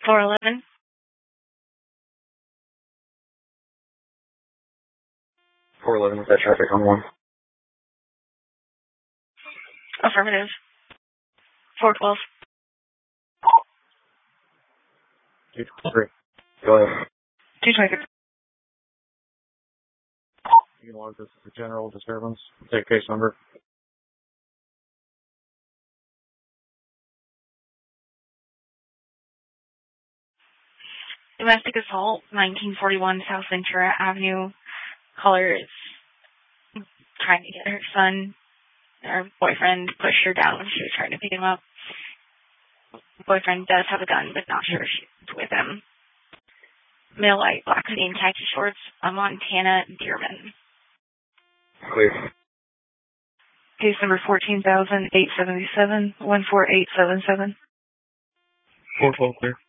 411. With that traffic on 1. Affirmative. 412. 223. Go ahead. 223. You can log this as a general disturbance. Take case number. Domestic assault, 1941 South Ventura Avenue. Caller is trying to get her son, her boyfriend, pushed her down when she was trying to pick him up. Boyfriend does have a gun, but not sure she's with him. Male light, black jean, khaki shorts, a Montana Deerman. Clear. Case number 14,877, 14877. 412 clear.